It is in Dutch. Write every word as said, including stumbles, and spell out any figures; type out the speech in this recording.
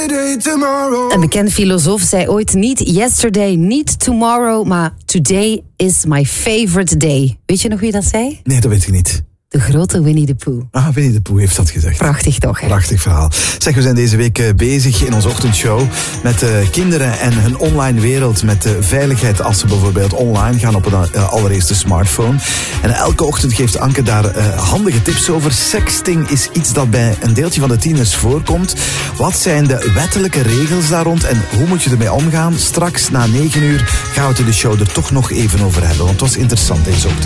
Een bekende filosoof zei ooit niet yesterday, niet tomorrow, maar today is my favorite day. Weet je nog wie dat zei? Nee, dat weet ik niet. De grote Winnie de Pooh. Ah, Winnie de Pooh heeft dat gezegd. Prachtig toch, hè? Prachtig verhaal. Zeg, we zijn deze week uh, bezig in onze ochtendshow met uh, kinderen en hun online wereld. Met uh, veiligheid als ze bijvoorbeeld online gaan op een uh, allereerste smartphone. En elke ochtend geeft Anke daar uh, handige tips over. Sexting is iets dat bij een deeltje van de tieners voorkomt. Wat zijn de wettelijke regels daar rond en hoe moet je ermee omgaan? Straks na negen uur gaan we het in de show er toch nog even over hebben. Want het was interessant deze ochtend.